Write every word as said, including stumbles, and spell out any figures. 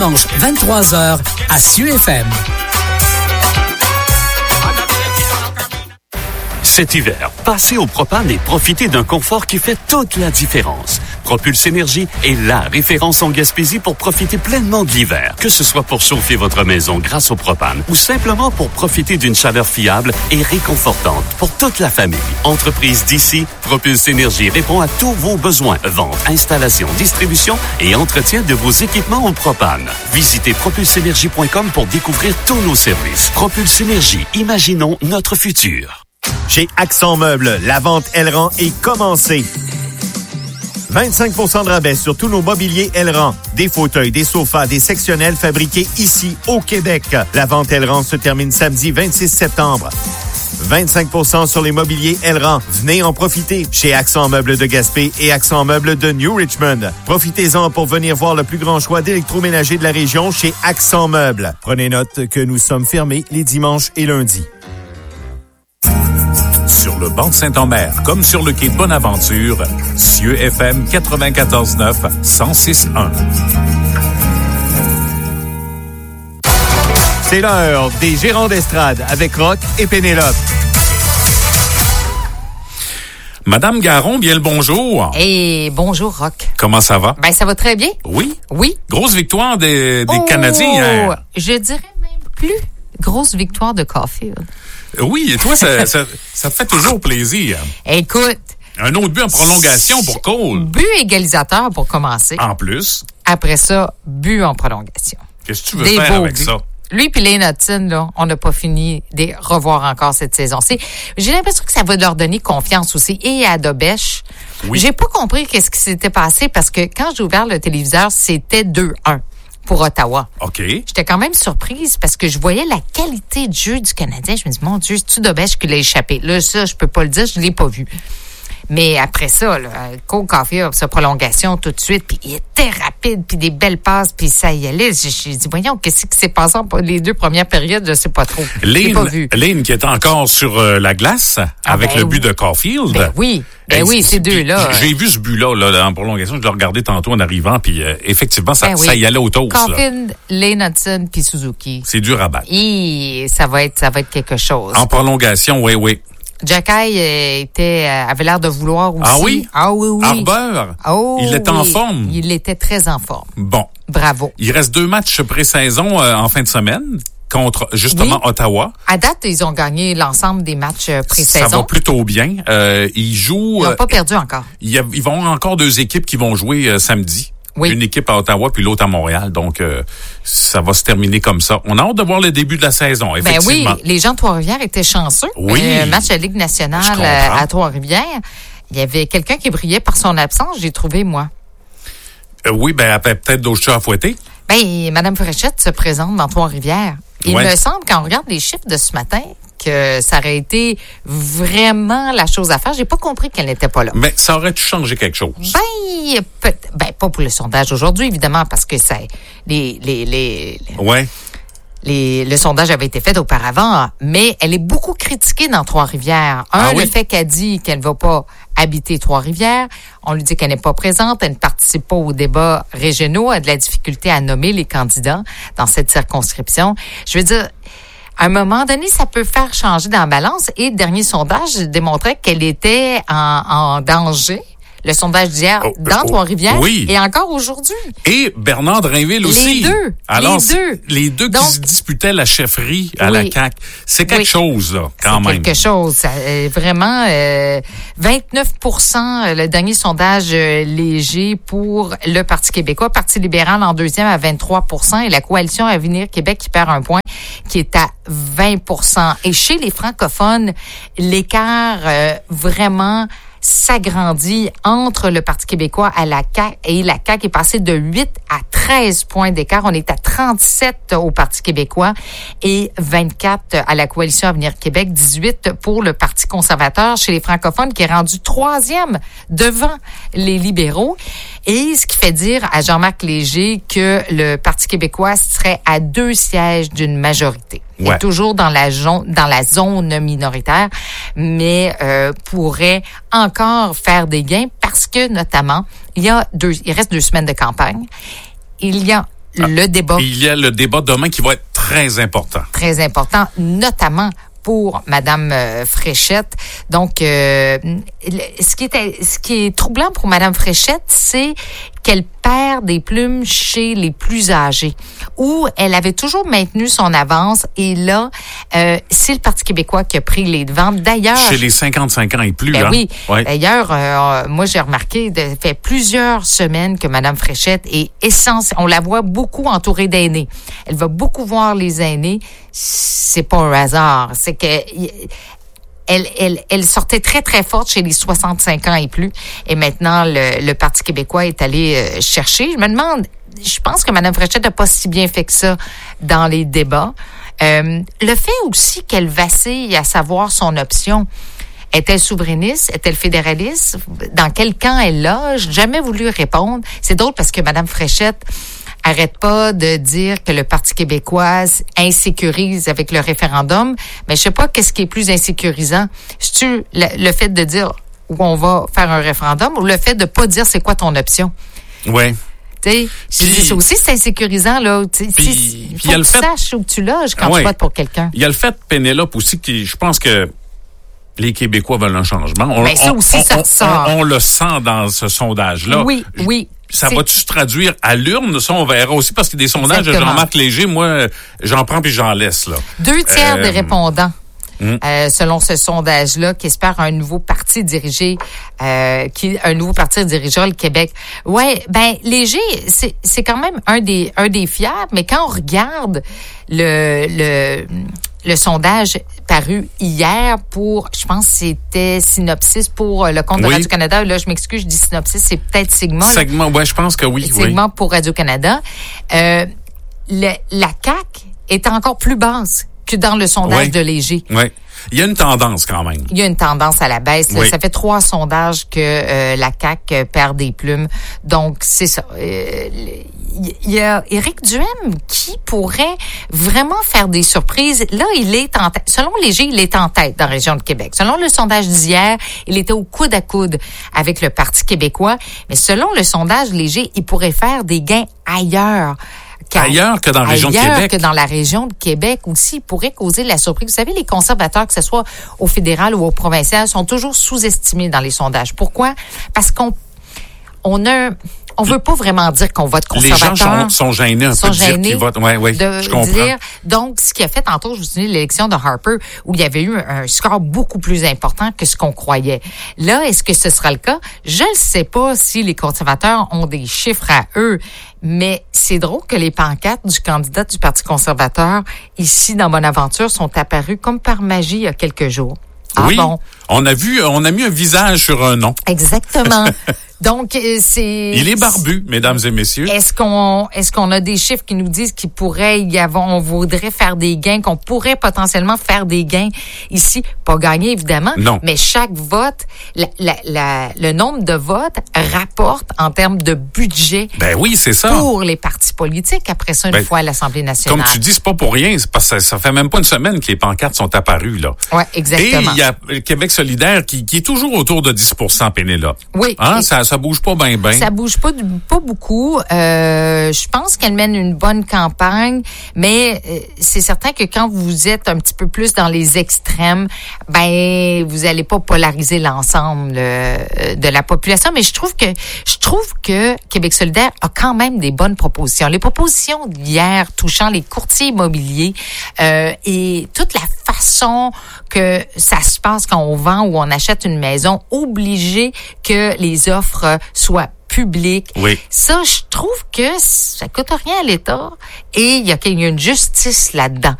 Dimanche vingt-trois heures à S U F M. Cet hiver, passez au propane et profitez d'un confort qui fait toute la différence. Propulse Énergie est la référence en Gaspésie pour profiter pleinement de l'hiver. Que ce soit pour chauffer votre maison grâce au propane ou simplement pour profiter d'une chaleur fiable et réconfortante pour toute la famille. Entreprise d'ici, Propulse Énergie répond à tous vos besoins. Vente, installation, distribution et entretien de vos équipements au propane. Visitez propulse énergie point com pour découvrir tous nos services. Propulse Énergie, imaginons notre futur. Chez Accent Meubles, la vente Elran est commencée. vingt-cinq pour cent de rabais sur tous nos mobiliers Elran. Des fauteuils, des sofas, des sectionnels fabriqués ici, au Québec. La vente Elran se termine samedi vingt-six septembre. vingt-cinq pour cent sur les mobiliers Elran. Venez en profiter chez Accent Meubles de Gaspé et Accent Meubles de New Richmond. Profitez-en pour venir voir le plus grand choix d'électroménager de la région chez Accent Meubles. Prenez note que nous sommes fermés les dimanches et lundis. Sur le banc de Saint-Omer, comme sur le quai Bonaventure, S U F M quatre-vingt-quatorze neuf, cent six un. C'est l'heure des gérants d'estrade avec Rock et Pénélope. Madame Garon, bien le bonjour. Et bonjour, Rock. Comment ça va? Ben, ça va très bien. Oui? Oui. Grosse victoire des, des oh, Canadiens hier. Je dirais même plus grosse victoire de Caulfield. Oui, et toi, ça, ça, ça te fait toujours plaisir. Écoute. Un autre but en prolongation pour Cole. But égalisateur pour commencer. En plus. Après ça, but en prolongation. Qu'est-ce que tu veux Des faire avec buts. Ça? Lui puis Lane Hudson, là, on n'a pas fini de revoir encore cette saison. C'est, j'ai l'impression que ça va leur donner confiance aussi. Et à Dobèche, oui. J'ai pas compris qu'est-ce qui s'était passé parce que quand j'ai ouvert le téléviseur, c'était deux un. Pour Ottawa. OK. J'étais quand même surprise parce que je voyais la qualité de jeu du Canadien. Je me dis, mon Dieu, c'est-tu Dobèche qui l'a échappé? Là, ça, je peux pas le dire, je l'ai pas vu. Mais après ça, là, Cole Caulfield, sa prolongation tout de suite, puis il était rapide, puis des belles passes, puis ça y allait. J'ai dit, voyons, qu'est-ce qui s'est passé en les deux premières périodes? Je sais pas trop. Lane, pas vu. Lane qui est encore sur euh, la glace ah, avec ben, le but de Caulfield. Ben oui. Ben oui, ces deux-là. J'ai vu ce but-là là, en prolongation. Je l'ai regardé tantôt en arrivant, puis euh, effectivement, ça, ben oui. ça y allait au toast. Caulfield, Lane Hudson, puis Suzuki. C'est dur à battre. Et ça va être, ça va être quelque chose. En prolongation, oui, oui. Jacky était, avait l'air de vouloir aussi. Ah oui? Ah oui, oui. Arbeur. Oh, il était oui. en forme. Il était très en forme. Bon. Bravo. Il reste deux matchs pré-saison euh, en fin de semaine contre, justement, oui. Ottawa. À date, ils ont gagné l'ensemble des matchs pré-saison. Ça va plutôt bien. Euh, ils jouent... Ils n'ont pas perdu encore. Il y a, ils vont avoir encore deux équipes qui vont jouer euh, samedi. Oui. Une équipe à Ottawa puis l'autre à Montréal. Donc, euh, ça va se terminer comme ça. On a hâte de voir le début de la saison, effectivement. Ben oui, les gens de Trois-Rivières étaient chanceux. Oui. Un match de la Ligue nationale à Trois-Rivières. Il y avait quelqu'un qui brillait par son absence, j'ai trouvé, moi. Euh, oui, ben peut-être d'autres chats à fouetter. Ben, Mme Fréchette se présente dans Trois-Rivières. Il ouais. me semble, quand on regarde les chiffres de ce matin, que ça aurait été vraiment la chose à faire. J'ai pas compris qu'elle n'était pas là. Mais ça aurait-tu changé quelque chose? Ben, peut, ben pas pour le sondage aujourd'hui, évidemment, parce que ça, les, les, les, ouais. les, le sondage avait été fait auparavant, mais elle est beaucoup critiquée dans Trois-Rivières. Un, ah oui? Le fait qu'elle dit qu'elle va pas habiter Trois-Rivières. On lui dit qu'elle n'est pas présente, elle ne participe pas aux débats régionaux, elle a de la difficulté à nommer les candidats dans cette circonscription. Je veux dire, à un moment donné, ça peut faire changer dans la balance. Et le dernier sondage démontrait qu'elle était en, en danger. Le sondage d'hier oh, dans oh, Trois-Rivières oui. et encore aujourd'hui. Et Bernard Drinville aussi. Les deux. Alors, les deux. Les deux qui Donc, se disputaient la chefferie à oui. la C A Q. C'est quelque oui. chose, là, quand C'est même. quelque chose. Ça, euh, vraiment, euh, vingt-neuf pour cent, le dernier sondage euh, léger pour le Parti québécois. Parti libéral en deuxième à vingt-trois pour cent et la Coalition Avenir Québec qui perd un point, qui est à vingt pour cent. Et chez les francophones, l'écart euh, vraiment s'agrandit entre le Parti québécois à la C A Q et la C A Q est passée de huit à treize points d'écart. On est à trente-sept au Parti québécois et vingt-quatre à la Coalition Avenir Québec, dix-huit pour le Parti conservateur chez les francophones qui est rendu troisième devant les libéraux. Et ce qui fait dire à Jean-Marc Léger que le Parti québécois serait à deux sièges d'une majorité. Ouais. Il est toujours dans la, dans la zone minoritaire, mais euh, pourrait encore faire des gains parce que, notamment, il y a deux, il reste deux semaines de campagne. Il y a le débat. Puis il y a le débat demain qui va être très important. Très important, notamment pour Madame euh, Fréchette. Donc, euh, ce qui est ce qui est troublant pour Madame Fréchette, c'est qu'elle perd des plumes chez les plus âgés, où elle avait toujours maintenu son avance, et là, euh, c'est le Parti québécois qui a pris les devants. D'ailleurs, chez les cinquante-cinq ans et plus, ben hein? oui. Ouais. D'ailleurs, euh, moi j'ai remarqué, ça fait plusieurs semaines que Madame Fréchette est essentielle. On la voit beaucoup entourée d'aînés. Elle va beaucoup voir les aînés. C'est pas un hasard, c'est que Elle, elle, elle sortait très, très forte chez les soixante-cinq ans et plus. Et maintenant, le, le Parti québécois est allé euh, chercher. Je me demande, je pense que Mme Fréchette n'a pas si bien fait que ça dans les débats. Euh, le fait aussi qu'elle vacille à savoir son option. Est-elle souverainiste? Est-elle fédéraliste? Dans quel camp elle loge? Jamais voulu répondre. C'est drôle parce que Mme Fréchette arrête pas de dire que le Parti québécois insécurise avec le référendum, mais je sais pas qu'est-ce qui est plus insécurisant. C'est-tu le, le fait de dire où on va faire un référendum ou le fait de pas dire c'est quoi ton option? Oui. Tu sais, ça aussi, c'est insécurisant, là. Il faut que tu fait, saches où tu loges quand ouais, tu votes pour quelqu'un. Il y a le fait, Pénélope, aussi, qui, je pense que les Québécois veulent un changement. On, ben, ça aussi, on, ça on, ressort. On, on le sent dans ce sondage-là. Oui, oui. Ça va-tu se traduire à l'urne? Ça, on verra aussi, parce que des sondages Exactement. de Jean-Marc Léger, moi, j'en prends puis j'en laisse, là. Deux tiers euh, des répondants, hum. euh, selon ce sondage-là, qui espèrent un nouveau parti dirigé, euh, qui, un nouveau parti dirigera le Québec. Ouais, ben, Léger, c'est, c'est quand même un des, un des fiers, mais quand on regarde le, le, le sondage paru hier pour, je pense que c'était Synopsis pour le compte de oui. Radio-Canada. Là, je m'excuse, je dis Synopsis, c'est peut-être Sigma. Sigma, ouais, je pense que oui. Sigma oui. pour Radio-Canada. Euh, le, la C A Q est encore plus basse que dans le sondage oui. de Léger. Oui. Il y a une tendance quand même. Il y a une tendance à la baisse. Oui. Ça fait trois sondages que euh, la C A Q perd des plumes. Donc, c'est ça. Euh, il y a Éric Duhem qui pourrait vraiment faire des surprises. Là, il est en tête. Selon Léger, il est en tête dans la région de Québec. Selon le sondage d'hier, il était au coude à coude avec le Parti québécois. Mais selon le sondage Léger, il pourrait faire des gains ailleurs. Ailleurs que dans la région de Québec. Ailleurs que dans la région de Québec aussi, il pourrait causer la surprise. Vous savez, les conservateurs, que ce soit au fédéral ou au provincial, sont toujours sous-estimés dans les sondages. Pourquoi? Parce qu'on on a... On veut pas vraiment dire qu'on vote conservateur. Les gens sont, sont gênés un sont peu de gênés dire qu'ils votent. Ouais, ouais, de je comprends. Dire, donc, ce qui a fait, tantôt, je vous souviens, l'élection de Harper, où il y avait eu un, un score beaucoup plus important que ce qu'on croyait. Là, est-ce que ce sera le cas? Je ne sais pas si les conservateurs ont des chiffres à eux, mais c'est drôle que les pancartes du candidat du Parti conservateur, ici, dans Bonaventure, sont apparues comme par magie il y a quelques jours. Ah oui, bon? on a vu, on a mis un visage sur un nom. Exactement. Donc, c'est... Il est barbu, mesdames et messieurs. Est-ce qu'on, est-ce qu'on a des chiffres qui nous disent qu'il pourrait y avoir, on voudrait faire des gains, qu'on pourrait potentiellement faire des gains ici? Pas gagner, évidemment. Non. Mais chaque vote, la, la, la, le nombre de votes rapporte en termes de budget. Ben oui, c'est ça. Pour les partis politiques, après ça, une ben, fois à l'Assemblée nationale. Comme tu dis, c'est pas pour rien. C'est parce que ça, ça fait même pas une semaine que les pancartes sont apparues, là. Ouais, exactement. Et il y a le Québec solidaire qui, qui est toujours autour de dix pour cent, Pénélope. Oui. Hein? Ça, ça bouge pas bien, bien. Ça bouge pas, pas beaucoup. Euh, je pense qu'elle mène une bonne campagne, mais euh, c'est certain que quand vous êtes un petit peu plus dans les extrêmes, ben vous allez pas polariser l'ensemble euh, de la population. Mais je trouve que je trouve que Québec solidaire a quand même des bonnes propositions. Les propositions d'hier touchant les courtiers immobiliers euh, et toute la façon que ça se passe quand on vend ou on achète une maison, obligé que les offres soient publiques. Oui. Ça, je trouve que ça coûte rien à l'État et il y a, il y a une justice là-dedans.